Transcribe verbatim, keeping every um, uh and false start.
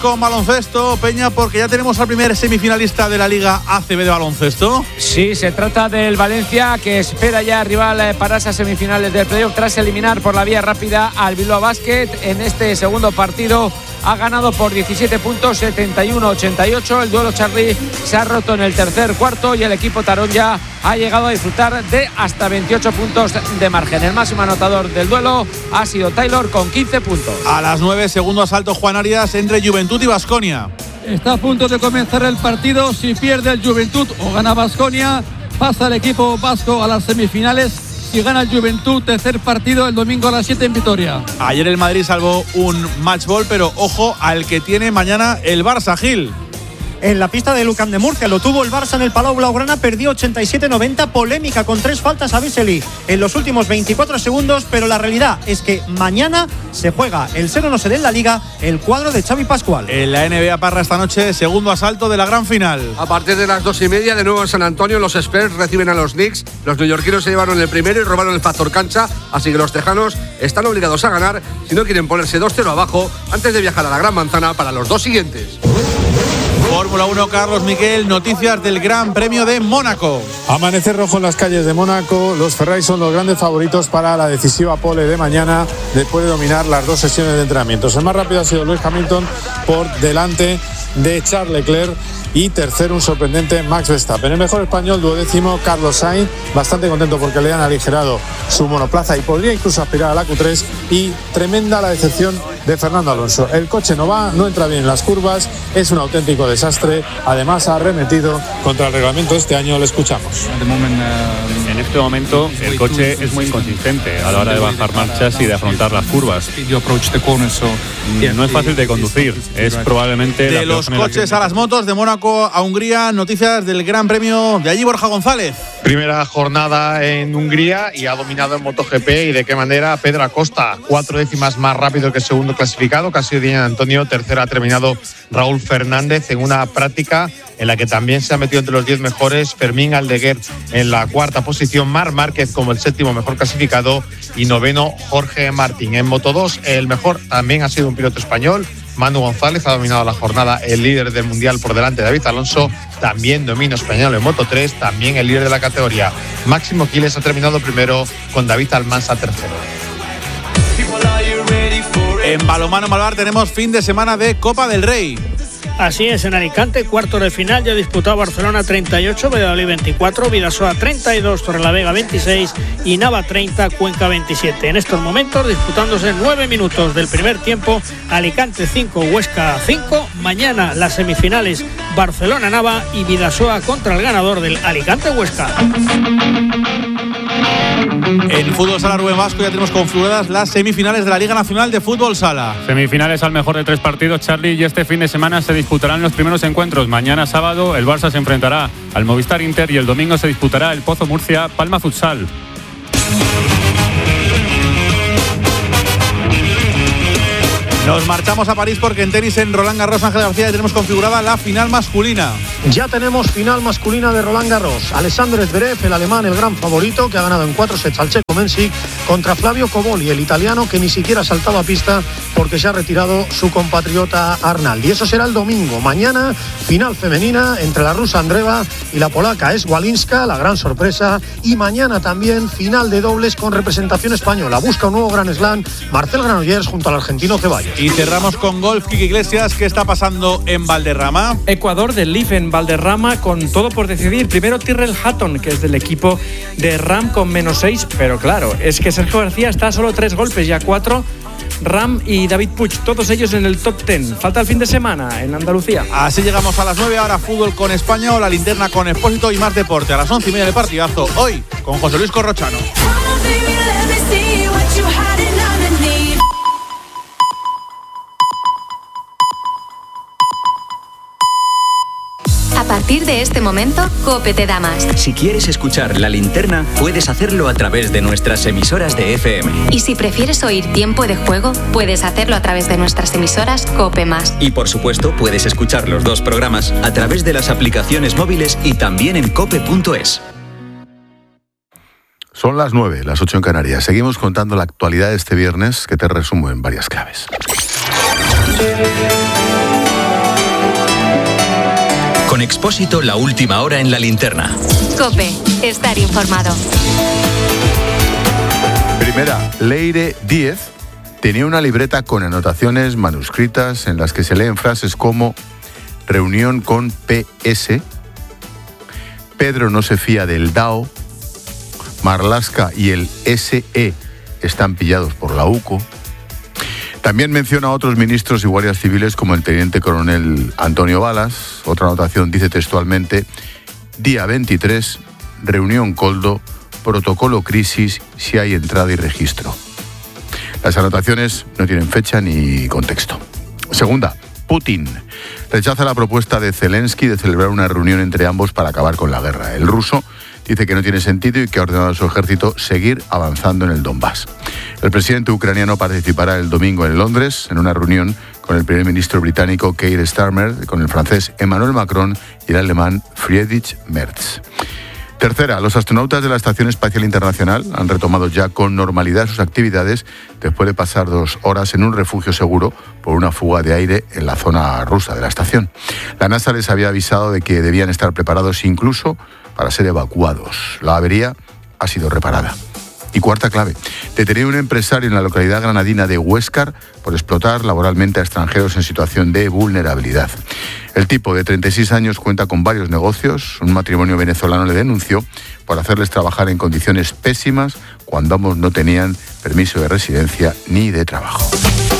Con baloncesto, Peña, porque ya tenemos al primer semifinalista de la Liga A C B de baloncesto. Sí, se trata del Valencia, que espera ya rival para esas semifinales del playoff tras eliminar por la vía rápida al Bilbao Basket. En este segundo partido ha ganado por diecisiete puntos, setenta y uno a ochenta y ocho. El duelo, Charlie, se ha roto en el tercer cuarto y el equipo Tarón ya ha llegado a disfrutar de hasta veintiocho puntos de margen. El máximo anotador del duelo ha sido Taylor con quince puntos. A las nueve, segundo asalto, Juan Arias, entre Juventud y Baskonia. Está a punto de comenzar el partido. Si pierde el Juventud o gana Baskonia, pasa el equipo vasco a las semifinales. Si gana el Juventud, tercer partido el domingo a las siete en Vitoria. Ayer el Madrid salvó un match ball, pero ojo al que tiene mañana el Barça, Gil. En la pista de Lucan de Murcia lo tuvo el Barça en el Palau Blaugrana, perdió ochenta y siete noventa, polémica con tres faltas a Vesely en los últimos veinticuatro segundos, pero la realidad es que mañana se juega el cero no se dé en la Liga, el cuadro de Xavi Pascual. En la N B A Parra esta noche, segundo asalto de la gran final. A partir de las dos y media, de nuevo en San Antonio, los Spurs reciben a los Knicks. Los neoyorquinos se llevaron el primero y robaron el factor cancha, así que los tejanos están obligados a ganar si no quieren ponerse dos cero abajo antes de viajar a la Gran Manzana para los dos siguientes. Fórmula uno, Carlos Miquel, noticias del Gran Premio de Mónaco. Amanecer rojo en las calles de Mónaco. Los Ferrari son los grandes favoritos para la decisiva pole de mañana, después de dominar las dos sesiones de entrenamientos. El más rápido ha sido Lewis Hamilton por delante de Charles Leclerc y tercero un sorprendente Max Verstappen. El mejor español, duodécimo, Carlos Sainz, bastante contento porque le han aligerado su monoplaza y podría incluso aspirar a la Q tres, y tremenda la decepción de Fernando Alonso. El coche no va, no entra bien en las curvas, es un auténtico desastre, además ha arremetido contra el reglamento este año. Le escuchamos. En este momento el coche es muy inconsistente a la hora de bajar marchas y de afrontar las curvas. No es fácil de conducir, es probablemente de los coches a las motos, de Mónaco a Hungría, noticias del Gran Premio de allí, Borja González. Primera jornada en Hungría y ha dominado en MotoGP, y de qué manera. Pedro Acosta, cuatro décimas más rápido que el segundo clasificado, casi Diana Antonio. Tercera ha terminado Raúl Fernández en una práctica en la que también se ha metido entre los diez mejores. Fermín Aldeguer en la cuarta posición, Marc Márquez como el séptimo mejor clasificado y noveno Jorge Martín. En Moto dos el mejor también ha sido un piloto español, Manu González, ha dominado la jornada, el líder del mundial por delante de David Alonso. También dominio español en Moto tres, también el líder de la categoría. Máximo Quiles ha terminado primero con David Almansa tercero. En balonmano Malvar tenemos fin de semana de Copa del Rey. Así es, en Alicante, cuarto de final, ya disputado Barcelona treinta y ocho, Valladolid veinticuatro, Vidasoa treinta y dos, Torrelavega veintiséis y Nava treinta, Cuenca veintisiete. En estos momentos disputándose nueve minutos del primer tiempo, Alicante cinco, Huesca cinco. Mañana las semifinales, Barcelona-Nava y Vidasoa contra el ganador del Alicante-Huesca. En Fútbol Sala Rubén Vasco ya tenemos configuradas las semifinales de la Liga Nacional de Fútbol Sala. Semifinales al mejor de tres partidos, Charlie, y este fin de semana se disputarán los primeros encuentros. Mañana sábado el Barça se enfrentará al Movistar Inter y el domingo se disputará el Pozo Murcia Palma Futsal. Nos marchamos a París porque en tenis, en Roland Garros, Ángel García, ya tenemos configurada la final masculina. Ya tenemos final masculina de Roland Garros. Alessandro Zverev, el alemán, el gran favorito, que ha ganado en cuatro sets al checo Mensik, contra Flavio Cobolli, el italiano, que ni siquiera ha saltado a pista porque se ha retirado su compatriota Arnaldi. Y eso será el domingo. Mañana, final femenina entre la rusa Andreeva y la polaca Eswalinska, la gran sorpresa. Y mañana también final de dobles con representación española. Busca un nuevo Grand Slam Marcel Granollers junto al argentino Ceballos. Y cerramos con golf. Kiki Iglesias, ¿qué está pasando en Valderrama? Ecuador del Leaf en Valderrama con todo por decidir. Primero Tyrrell Hatton, que es del equipo de Ram, con menos seis, pero claro, es que Sergio García está a solo tres golpes, ya cuatro. Ram y David Puig, todos ellos en el top diez. Falta el fin de semana en Andalucía. Así llegamos a las nueve, ahora fútbol con España o la linterna con Expósito y más deporte. A las once y media de partidazo, hoy con José Luis Corrochano. A partir de este momento, COPE te da más. Si quieres escuchar La Linterna, puedes hacerlo a través de nuestras emisoras de F M. Y si prefieres oír Tiempo de Juego, puedes hacerlo a través de nuestras emisoras COPE más. Y por supuesto, puedes escuchar los dos programas a través de las aplicaciones móviles y también en cope punto es. Son las nueve, las ocho en Canarias. Seguimos contando la actualidad de este viernes, que te resumo en varias claves. con Expósito, la última hora en la linterna. COPE, estar informado. Primera, Leire Díez tenía una libreta con anotaciones manuscritas en las que se leen frases como reunión con P S, Pedro no se fía del D A O, Marlaska y el S E están pillados por la U C O. También menciona a otros ministros y guardias civiles como el teniente coronel Antonio Balas. Otra anotación dice textualmente, día veintitrés, reunión Coldo, protocolo crisis, si hay entrada y registro. Las anotaciones no tienen fecha ni contexto. Segunda, Putin rechaza la propuesta de Zelensky de celebrar una reunión entre ambos para acabar con la guerra. El ruso dice que no tiene sentido y que ha ordenado a su ejército seguir avanzando en el Donbass. El presidente ucraniano participará el domingo en Londres en una reunión con el primer ministro británico Keir Starmer, con el francés Emmanuel Macron y el alemán Friedrich Merz. Tercera, los astronautas de la Estación Espacial Internacional han retomado ya con normalidad sus actividades después de pasar dos horas en un refugio seguro por una fuga de aire en la zona rusa de la estación. La NASA les había avisado de que debían estar preparados incluso para ser evacuados. La avería ha sido reparada. Y cuarta clave, detenido un empresario en la localidad granadina de Huéscar por explotar laboralmente a extranjeros en situación de vulnerabilidad. El tipo, de treinta y seis años, cuenta con varios negocios. Un matrimonio venezolano le denunció por hacerles trabajar en condiciones pésimas cuando ambos no tenían permiso de residencia ni de trabajo.